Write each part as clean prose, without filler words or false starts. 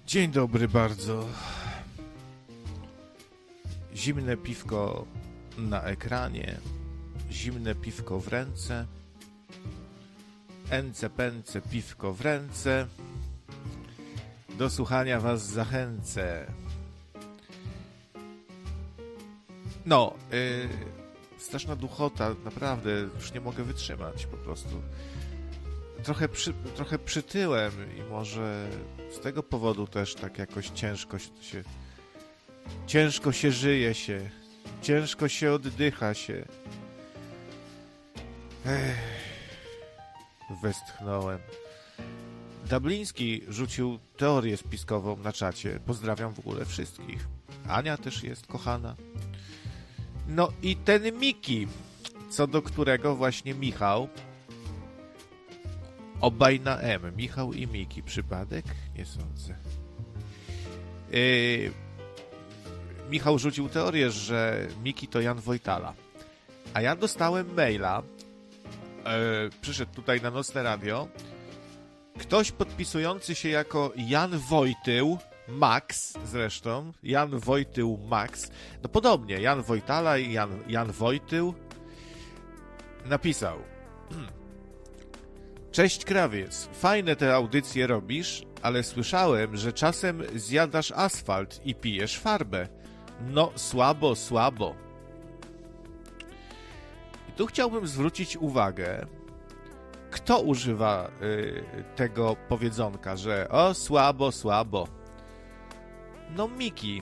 Dzień dobry bardzo. Zimne piwko na ekranie, zimne piwko w ręce, ence pęce piwko w ręce. Do słuchania was zachęcę. No, straszna duchota, naprawdę już nie mogę wytrzymać po prostu. Trochę przytyłem i może z tego powodu też tak jakoś ciężko się żyje się, ciężko się oddycha się. Westchnąłem. Dubliński rzucił teorię spiskową na czacie. Pozdrawiam w ogóle wszystkich. Ania też jest kochana. No i ten Miki, co do którego właśnie Michał, obaj na M, Michał i Miki. Przypadek? Nie sądzę. Michał rzucił teorię, że Miki to Jan Wojtala. A ja dostałem maila, przyszedł tutaj na Nocne Radio, ktoś podpisujący się jako Jan Wojtył, Max zresztą, Jan Wojtył Max, no podobnie, Jan Wojtala i Jan Wojtył, napisał: Cześć krawiec, fajne te audycje robisz, ale słyszałem, że czasem zjadasz asfalt i pijesz farbę. No słabo. I tu chciałbym zwrócić uwagę, kto używa tego powiedzonka, że o słabo. No Miki,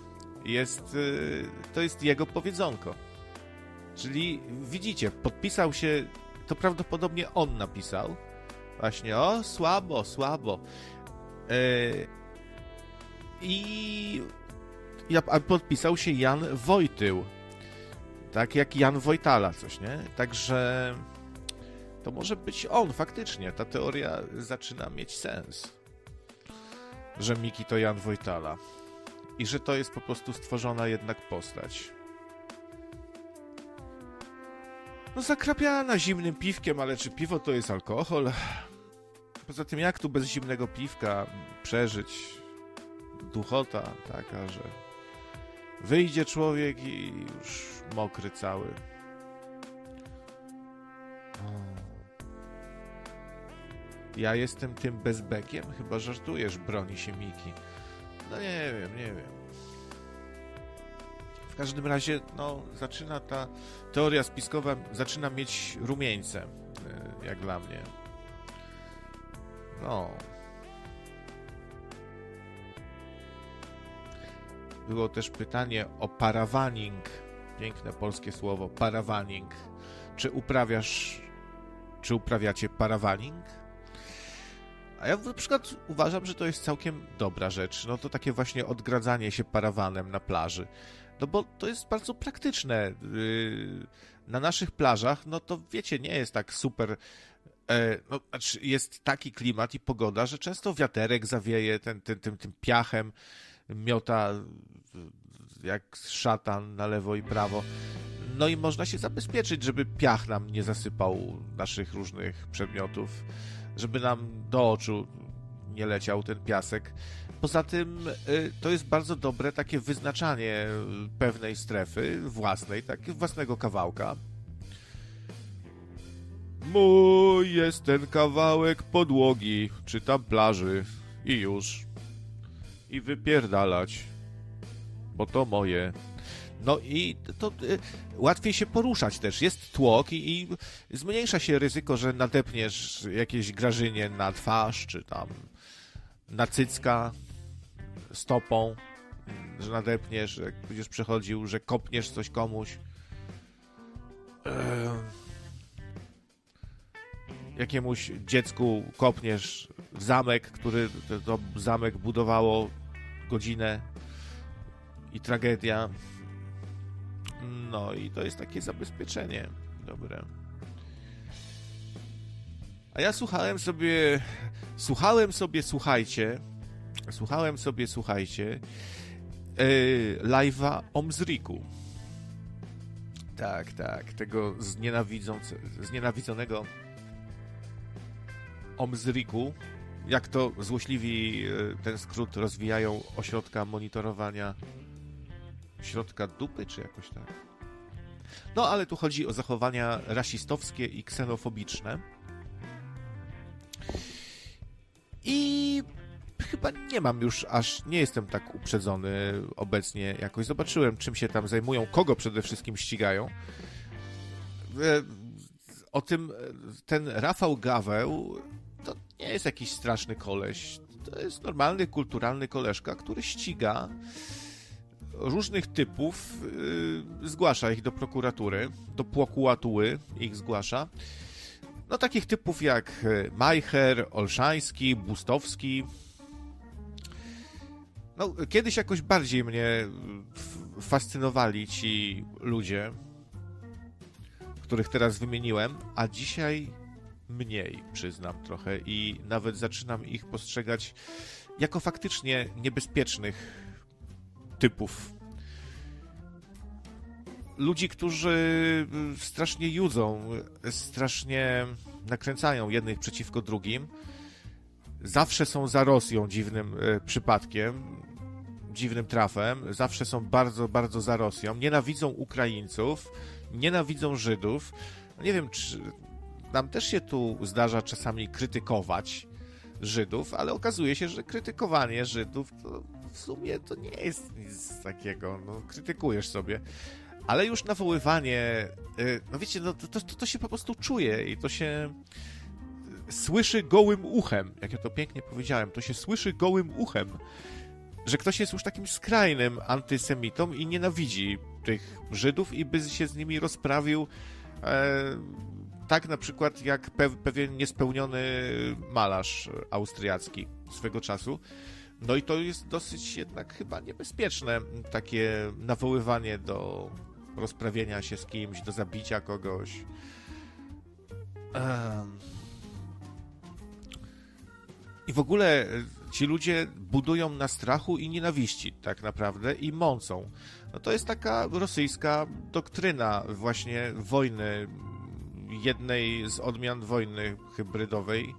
to jest jego powiedzonko. Czyli widzicie, podpisał się, to prawdopodobnie on napisał właśnie o słabo. A podpisał się Jan Wojtył. Tak jak Jan Wojtala coś, nie? Także to może być on faktycznie. Ta teoria zaczyna mieć sens. Że Miki to Jan Wojtala. I że to jest po prostu stworzona jednak postać. No zakrapiana zimnym piwkiem, ale czy piwo to jest alkohol? Poza tym jak tu bez zimnego piwka przeżyć? Duchota taka, że wyjdzie człowiek i już mokry cały. Ja jestem tym bezbekiem? Chyba żartujesz, broni się Miki. No nie wiem. W każdym razie, no, zaczyna ta teoria spiskowa, zaczyna mieć rumieńce, jak dla mnie. No. Było też pytanie o parawaning. Piękne polskie słowo, parawaning. Czy uprawiacie parawaning? A ja na przykład uważam, że to jest całkiem dobra rzecz. No to takie właśnie odgradzanie się parawanem na plaży. No bo to jest bardzo praktyczne. Na naszych plażach, no to wiecie, nie jest tak super. No, znaczy jest taki klimat i pogoda, że często wiaterek zawieje tym piachem, miota jak szatan na lewo i prawo. No i można się zabezpieczyć, żeby piach nam nie zasypał naszych różnych przedmiotów, żeby nam do oczu nie leciał ten piasek. Poza tym to jest bardzo dobre takie wyznaczanie pewnej strefy własnej, własnego kawałka. Mój jest ten kawałek podłogi, czy tam plaży i już. I wypierdalać, bo to moje. No i to łatwiej się poruszać też. Jest tłok i zmniejsza się ryzyko, że nadepniesz jakieś grażynie na twarz, czy tam na cycka stopą, że nadepniesz, jak będziesz przechodził, że kopniesz coś komuś. Jakiemuś dziecku kopniesz w zamek, który to zamek budowało godzinę i tragedia. No i to jest takie zabezpieczenie dobre. A ja słuchałem sobie, słuchajcie, live'a Omzriku. Tak, tego znienawidzonego Omzriku. jak to złośliwi ten skrót rozwijają, ośrodka monitorowania środka dupy, czy jakoś tak. No, ale tu chodzi o zachowania rasistowskie i ksenofobiczne. I chyba nie jestem tak uprzedzony obecnie jakoś. Zobaczyłem, czym się tam zajmują, kogo przede wszystkim ścigają. O tym, ten Rafał Gaweł to nie jest jakiś straszny koleś. To jest normalny, kulturalny koleżka, który ściga różnych typów, zgłasza ich do prokuratury, do prokuratury ich zgłasza. No takich typów jak Majcher, Olszański, Bustowski. No kiedyś jakoś bardziej mnie fascynowali ci ludzie, których teraz wymieniłem, a dzisiaj mniej, przyznam trochę, i nawet zaczynam ich postrzegać jako faktycznie niebezpiecznych typów. Ludzi, którzy strasznie judzą, strasznie nakręcają jednych przeciwko drugim. Zawsze są za Rosją dziwnym przypadkiem, dziwnym trafem. Zawsze są bardzo, bardzo za Rosją. Nienawidzą Ukraińców, nienawidzą Żydów. Nie wiem, czy nam też się tu zdarza czasami krytykować Żydów, ale okazuje się, że krytykowanie Żydów to w sumie to nie jest nic takiego. No, krytykujesz sobie. Ale już nawoływanie, no wiecie, no to się po prostu czuje i to się słyszy gołym uchem, jak ja to pięknie powiedziałem, to się słyszy gołym uchem, że ktoś jest już takim skrajnym antysemitą i nienawidzi tych Żydów i by się z nimi rozprawił tak na przykład jak pewien niespełniony malarz austriacki swego czasu. No i to jest dosyć jednak chyba niebezpieczne, takie nawoływanie do rozprawienia się z kimś, do zabicia kogoś. I w ogóle ci ludzie budują na strachu i nienawiści tak naprawdę i mącą. No to jest taka rosyjska doktryna właśnie wojny, jednej z odmian wojny hybrydowej,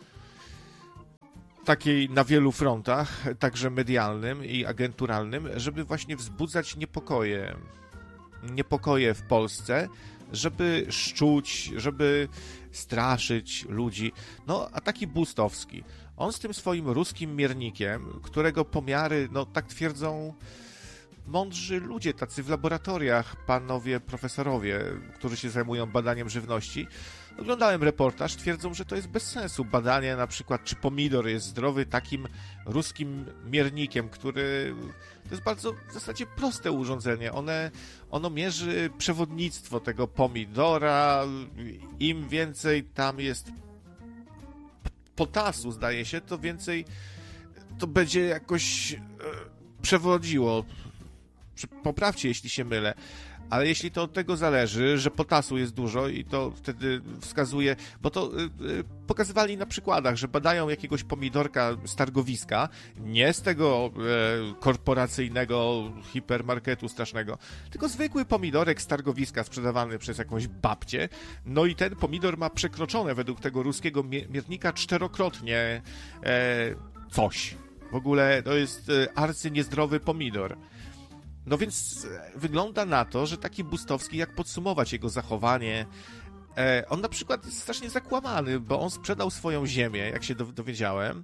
takiej na wielu frontach, także medialnym i agenturalnym, żeby właśnie wzbudzać niepokoje w Polsce, żeby szczuć, żeby straszyć ludzi. No, a taki Bustowski, on z tym swoim ruskim miernikiem, którego pomiary, no tak twierdzą mądrzy ludzie, tacy w laboratoriach, panowie profesorowie, którzy się zajmują badaniem żywności. Oglądałem reportaż, twierdzą, że to jest bez sensu. Badanie na przykład, czy pomidor jest zdrowy takim ruskim miernikiem, który... To jest bardzo w zasadzie proste urządzenie. Ono mierzy przewodnictwo tego pomidora. Im więcej tam jest potasu, zdaje się, to więcej to będzie jakoś przewodziło. Poprawcie, jeśli się mylę. Ale jeśli to od tego zależy, że potasu jest dużo i to wtedy wskazuje, bo to pokazywali na przykładach, że badają jakiegoś pomidorka z targowiska, nie z tego korporacyjnego hipermarketu strasznego, tylko zwykły pomidorek z targowiska sprzedawany przez jakąś babcię, no i ten pomidor ma przekroczone według tego ruskiego miernika 4-krotnie coś. W ogóle to jest arcyniezdrowy pomidor. No więc wygląda na to, że taki Bustowski, jak podsumować jego zachowanie, on na przykład jest strasznie zakłamany, bo on sprzedał swoją ziemię, jak się dowiedziałem,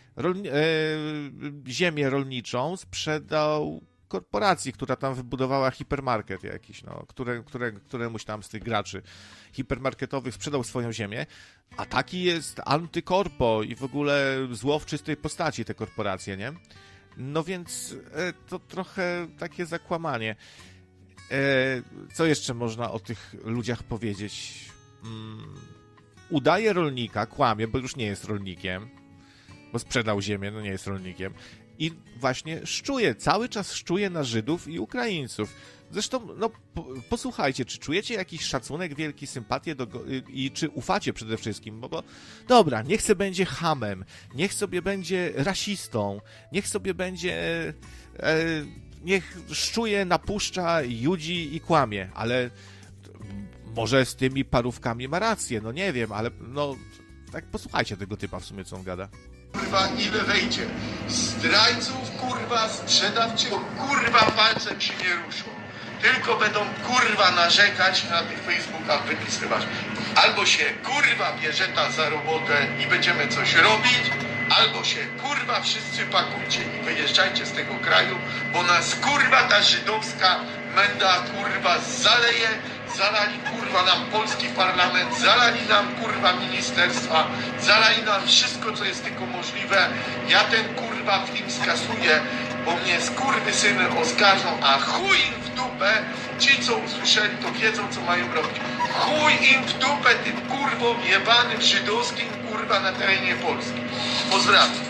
ziemię rolniczą sprzedał korporacji, która tam wybudowała hipermarket jakiś, no, któremuś tam z tych graczy hipermarketowych sprzedał swoją ziemię, a taki jest antykorpo i w ogóle zło w czystej postaci te korporacje, nie? No więc to trochę takie zakłamanie. Co jeszcze można o tych ludziach powiedzieć? Udaje rolnika, kłamie, bo już nie jest rolnikiem, bo sprzedał ziemię, no nie jest rolnikiem. I właśnie szczuje, cały czas szczuje na Żydów i Ukraińców. Zresztą, no posłuchajcie, czy czujecie jakiś szacunek, wielki, sympatię i czy ufacie przede wszystkim, bo dobra, niech sobie będzie chamem, niech sobie będzie rasistą, niech sobie będzie, niech szczuje, napuszcza, judzi i kłamie, ale może z tymi parówkami ma rację, no nie wiem, ale no tak posłuchajcie tego typa w sumie, co on gada. Kurwa, ile wejdzie. Zdrajców, kurwa, sprzedawców, kurwa, palcem się nie ruszą. Tylko będą, kurwa, narzekać na tych Facebookach, wypisywać. Albo się, kurwa, bierze ta za robotę i będziemy coś robić, albo się, kurwa, wszyscy pakujcie i wyjeżdżajcie z tego kraju, bo nas, kurwa, ta żydowska menda, kurwa, zaleje. Zalali, kurwa, nam polski parlament, zalali nam, kurwa, ministerstwa, zalali nam wszystko, co jest tylko możliwe. Ja ten, kurwa, film skasuję, bo mnie skurwysyny oskarżą, a chuj im w dupę. Ci, co usłyszeli, to wiedzą, co mają robić. Chuj im w dupę tym, kurwom jebanym żydowskim, kurwa, na terenie Polski. Pozdrawiam.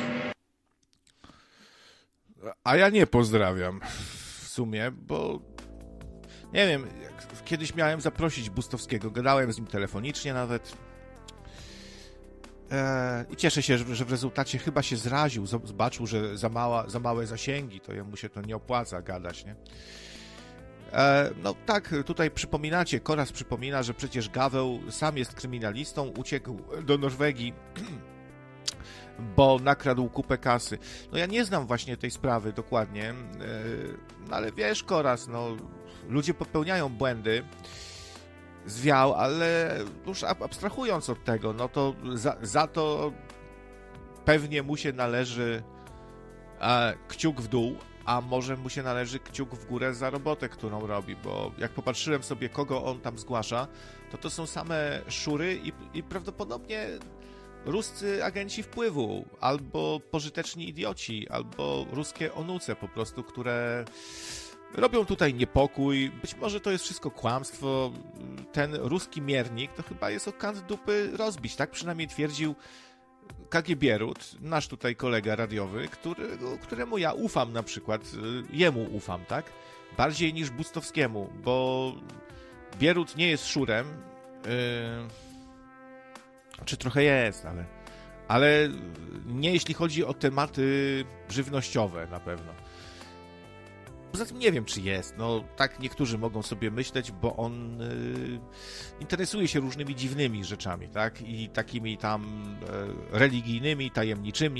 A ja nie pozdrawiam w sumie, bo nie wiem, kiedyś miałem zaprosić Bustowskiego, gadałem z nim telefonicznie nawet i cieszę się, że w rezultacie chyba się zraził, zobaczył, że za małe zasięgi, to jemu się to nie opłaca gadać, nie? No tak, tutaj przypominacie, Koraz przypomina, że przecież Gaweł sam jest kryminalistą, uciekł do Norwegii, bo nakradł kupę kasy. No ja nie znam właśnie tej sprawy dokładnie, no ale wiesz, Koraz, no ludzie popełniają błędy, zwiał, ale już abstrahując od tego, no to za to pewnie mu się należy kciuk w dół, a może mu się należy kciuk w górę za robotę, którą robi, bo jak popatrzyłem sobie, kogo on tam zgłasza, to są same szury i prawdopodobnie ruscy agenci wpływu, albo pożyteczni idioci, albo ruskie onuce po prostu, które robią tutaj niepokój. Być może to jest wszystko kłamstwo. Ten ruski miernik to chyba jest o kant dupy rozbić, tak przynajmniej twierdził KG Bierut, nasz tutaj kolega radiowy, któremu ja ufam na przykład, jemu ufam, tak? Bardziej niż Bustowskiemu, bo Bierut nie jest szurem, czy trochę jest, ale nie jeśli chodzi o tematy żywnościowe na pewno. Poza tym nie wiem, czy jest. No tak niektórzy mogą sobie myśleć, bo on interesuje się różnymi dziwnymi rzeczami, tak? I takimi tam religijnymi, tajemniczymi.